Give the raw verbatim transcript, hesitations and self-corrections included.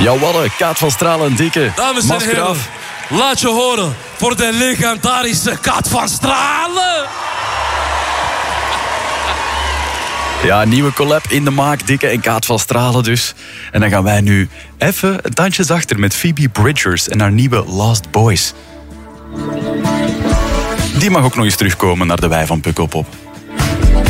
Jawel, Kaat van Stralen en Dikke. Dames en Masker heren, af. laat je horen voor de legendarische Kaat van Stralen. Ja, nieuwe collab in de maak, Dikke en Kaat van Stralen dus. En dan gaan wij nu even een tandjes achter met Phoebe Bridgers en haar nieuwe Lost Boys. Die mag ook nog eens terugkomen naar de Wij van Pukkelpop.